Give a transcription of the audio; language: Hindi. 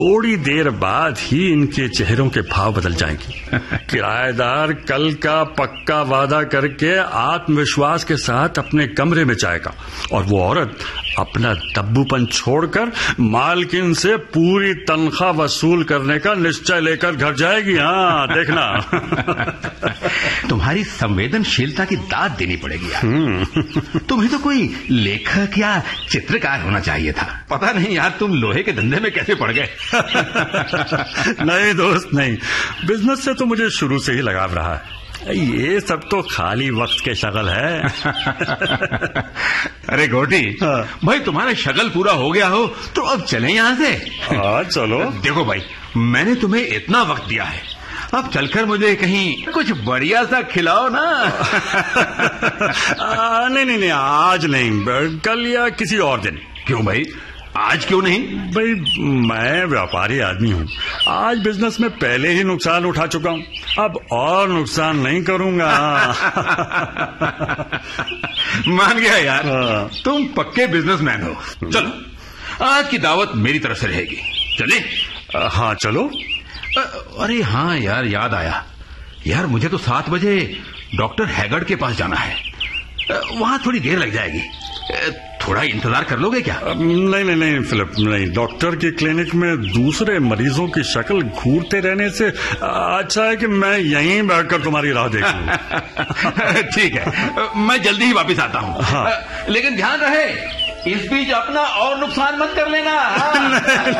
थोड़ी देर बाद ही इनके चेहरों के भाव बदल जाएंगे। किराएदार कल का पक्का वादा करके आत्मविश्वास के साथ अपने कमरे में जाएगा और वो औरत अपना दब्बूपन छोड़कर मालकिन से पूरी तनख्वाह वसूल करने का निश्चय लेकर घर जाएगी। हाँ, देखना। तुम्हारी संवेदनशीलता की दाद देनी पड़ेगी यार। तुम्हें तो कोई लेखक या चित्रकार होना चाहिए था। पता नहीं यार तुम लोहे के धंधे में कैसे पड़ गए। नहीं दोस्त, नहीं। बिजनेस से तो मुझे शुरू से ही लगाव रहा है। ये सब तो खाली वक्त के शगल है। अरे गोटी, भाई तुम्हारा शगल पूरा हो गया हो तो अब चलें यहाँ से। हाँ चलो। देखो भाई, मैंने तुम्हें इतना वक्त दिया है, अब चलकर मुझे कहीं कुछ बढ़िया सा खिलाओ ना। नहीं, आज नहीं, कल या किसी और दिन। क्यों भाई, आज क्यों नहीं? भाई मैं व्यापारी आदमी हूँ। आज बिजनेस में पहले ही नुकसान उठा चुका हूँ, अब और नुकसान नहीं करूंगा। मान गया यार, तुम पक्के बिजनेसमैन हो। चलो, आज की दावत मेरी तरफ से रहेगी। चले? हाँ चलो। अरे हाँ यार, याद आया यार, मुझे तो 7 बजे डॉक्टर हैगर्ड के पास जाना है। वहां थोड़ी देर लग जाएगी, थोड़ा इंतजार कर लोगे क्या? नहीं फिलिप, नहीं। डॉक्टर के क्लिनिक में दूसरे मरीजों की शक्ल घूरते रहने से अच्छा है कि मैं यहीं बैठकर तुम्हारी राह देखूं। ठीक है, मैं जल्दी ही वापस आता हूँ। हाँ। लेकिन ध्यान रहे, इस बीच अपना और नुकसान मत कर लेना।